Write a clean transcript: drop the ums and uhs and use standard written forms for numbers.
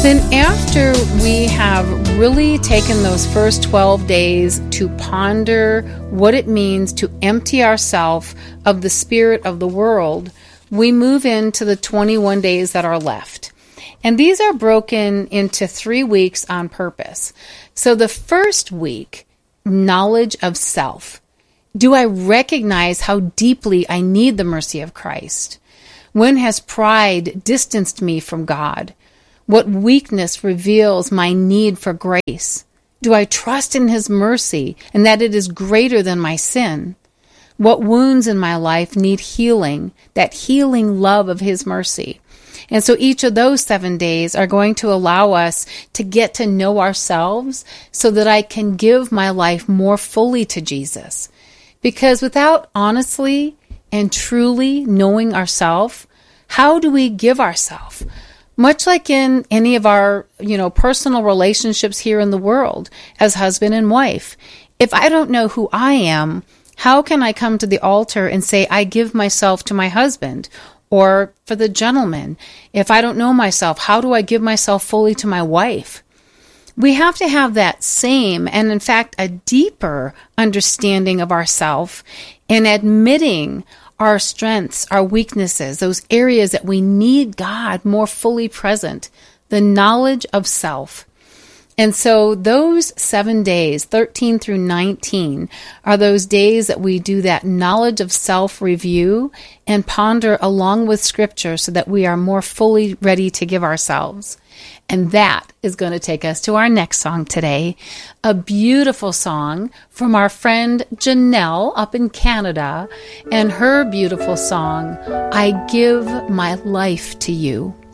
Then after we have really taken those first 12 days to ponder what it means to empty ourselves of the spirit of the world, we move into the 21 days that are left. And these are broken into 3 weeks on purpose. So the first week, knowledge of self. Do I recognize how deeply I need the mercy of Christ? When has pride distanced me from God? What weakness reveals my need for grace? Do I trust in His mercy and that it is greater than my sin? What wounds in my life need healing, that healing love of His mercy? And so each of those 7 days are going to allow us to get to know ourselves so that I can give my life more fully to Jesus. Because without honestly and truly knowing ourselves, how do we give ourselves? Much like in any of our, personal relationships here in the world as husband and wife. If I don't know who I am, how can I come to the altar and say, I give myself to my husband? Or for the gentleman, if I don't know myself, how do I give myself fully to my wife? We have to have that same, and in fact, a deeper understanding of ourself and admitting our strengths, our weaknesses, those areas that we need God more fully present, the knowledge of self. And so those 7 days, 13 through 19, are those days that we do that knowledge of self review and ponder along with Scripture so that we are more fully ready to give ourselves. And that is going to take us to our next song today, a beautiful song from our friend Janelle up in Canada, and her beautiful song, I Give My Life to You.